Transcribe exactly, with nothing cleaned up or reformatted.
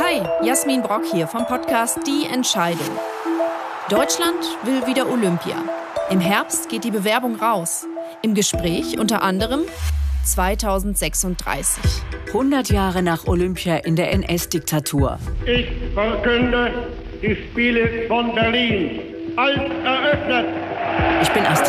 Hi, Jasmin Brock hier vom Podcast Die Entscheidung. Deutschland will wieder Olympia. Im Herbst geht die Bewerbung raus. Im Gespräch unter anderem zweitausendsechsunddreißig. hundert Jahre nach Olympia in der N S-Diktatur. Ich verkünde die Spiele von Berlin als eröffnet. Ich bin Astrid